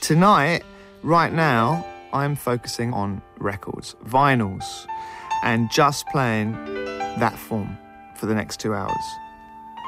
Tonight, right now, I'm focusing on records, vinyls, and just playing that form for the next 2 hours.